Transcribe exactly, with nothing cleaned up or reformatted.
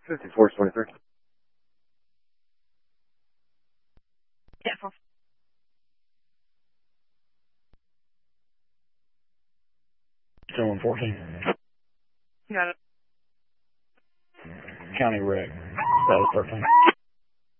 fifty-four twenty-three. Yeah, for Still in fourteen. got it. County wreck. That was thirteen.